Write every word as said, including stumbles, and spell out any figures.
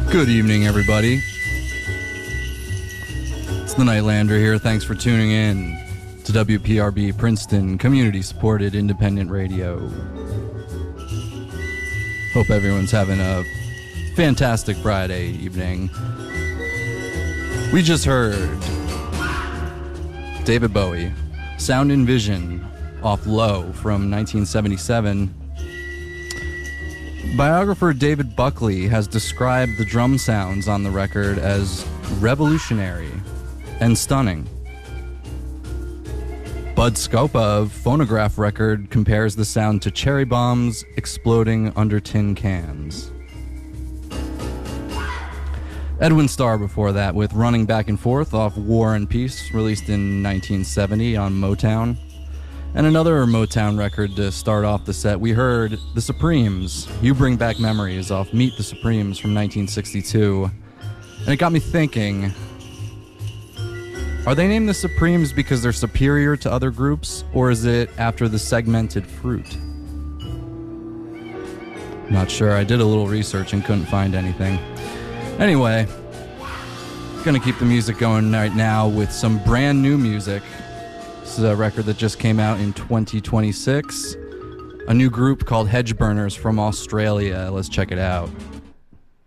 Good evening, everybody. It's the Nightlander here. Thanks for tuning in to W P R B Princeton, community-supported independent radio. Hope everyone's having a fantastic Friday evening. We just heard David Bowie, Sound and Vision, off Low from nineteen seventy-seven. Biographer David Buckley has described the drum sounds on the record as revolutionary and stunning. Bud Scopa of Phonograph Record compares the sound to cherry bombs exploding under tin cans. Edwin Starr before that with Running Back and Forth off War and Peace, released in nineteen seventy on Motown. And another Motown record to start off the set, we heard The Supremes, You Bring Back Memories, off Meet the Supremes from nineteen sixty-two. And it got me thinking, are they named the Supremes because they're superior to other groups, or is it after the segmented fruit? Not sure. I did a little research and couldn't find anything. Anyway, gonna keep the music going right now with some brand new music. This is a record that just came out in twenty twenty-six. A new group called Hedgeburners from Australia. Let's check it out.